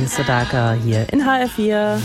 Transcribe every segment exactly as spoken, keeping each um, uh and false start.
Stefanie Sedaka hier in H R vier.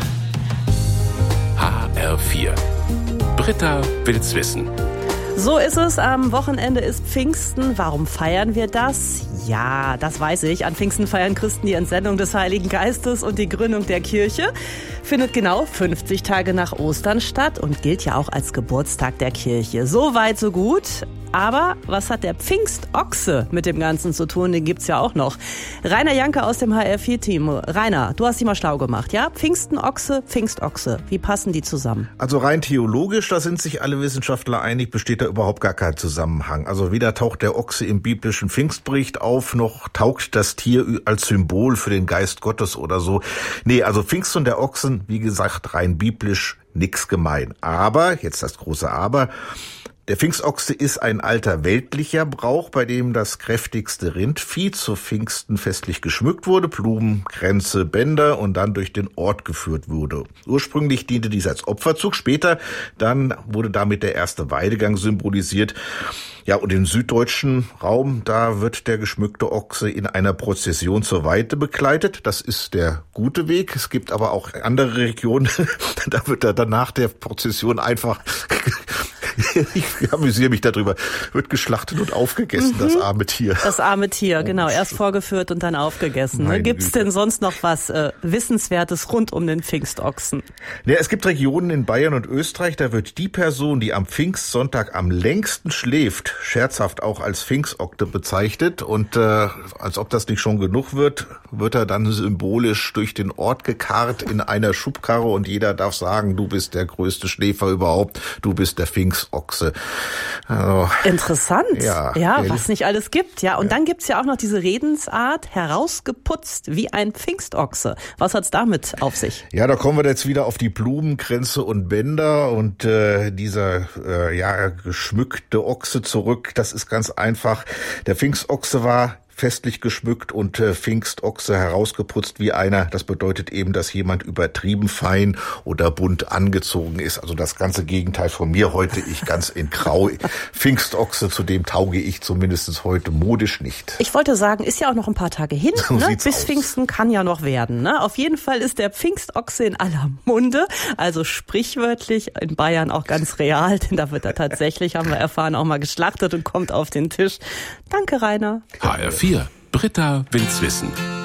H R vier. Britta will's wissen. So ist es, am Wochenende ist Pfingsten. Warum feiern wir das? Ja, das weiß ich. An Pfingsten feiern Christen die Entsendung des Heiligen Geistes und die Gründung der Kirche. Findet genau fünfzig Tage nach Ostern statt und gilt ja auch als Geburtstag der Kirche. So weit, so gut. Aber was hat der Pfingstochse mit dem Ganzen zu tun? Den gibt's ja auch noch. Rainer Janke aus dem H R vier Team. Rainer, du hast dich mal schlau gemacht, ja? Pfingstenochse, Pfingstochse. Wie passen die zusammen? Also rein theologisch, da sind sich alle Wissenschaftler einig, besteht da überhaupt gar kein Zusammenhang. Also weder taucht der Ochse im biblischen Pfingstbericht auf, noch taugt das Tier als Symbol für den Geist Gottes oder so. Nee, also Pfingst und der Ochsen, wie gesagt, rein biblisch nix gemein. Aber, jetzt das große Aber, der Pfingstochse ist ein alter weltlicher Brauch, bei dem das kräftigste Rindvieh zu Pfingsten festlich geschmückt wurde, Blumen, Kränze, Bänder und dann durch den Ort geführt wurde. Ursprünglich diente dies als Opferzug, später dann wurde damit der erste Weidegang symbolisiert. Ja, und im süddeutschen Raum, da wird der geschmückte Ochse in einer Prozession zur Weide begleitet. Das ist der gute Weg. Es gibt aber auch andere Regionen, da wird er danach der Prozession einfach ich amüsiere mich darüber, wird geschlachtet und aufgegessen, mhm. das arme Tier. Das arme Tier, genau. Erst vorgeführt und dann aufgegessen. Ne? Gibt es denn sonst noch was äh, Wissenswertes rund um den Pfingstochsen? Ja, es gibt Regionen in Bayern und Österreich, da wird die Person, die am Pfingstsonntag am längsten schläft, scherzhaft auch als Pfingstochse bezeichnet. Und äh, als ob das nicht schon genug wird, wird er dann symbolisch durch den Ort gekarrt in einer Schubkarre und jeder darf sagen, du bist der größte Schläfer überhaupt, du bist der Pfingstochse. Ochse. Also, interessant. Ja, ja was nicht alles gibt. Ja, und ja. Dann gibt's ja auch noch diese Redensart, herausgeputzt wie ein Pfingstochse. Was hat's damit auf sich? Ja, da kommen wir jetzt wieder auf die Blumen, Kränze und Bänder und äh, dieser äh, ja geschmückte Ochse zurück. Das ist ganz einfach. Der Pfingstochse war festlich geschmückt und äh, Pfingstochse herausgeputzt wie einer. Das bedeutet eben, dass jemand übertrieben fein oder bunt angezogen ist. Also das ganze Gegenteil von mir heute. Ich ganz in Grau. Pfingstochse, zu dem tauge ich zumindest heute modisch nicht. Ich wollte sagen, ist ja auch noch ein paar Tage hin. So ne? Bis aus. Pfingsten kann ja noch werden. Ne? Auf jeden Fall ist der Pfingstochse in aller Munde. Also sprichwörtlich, in Bayern auch ganz real. Denn da wird er tatsächlich, haben wir erfahren, auch mal geschlachtet und kommt auf den Tisch. Danke, Rainer. H R vier. Britta will's wissen.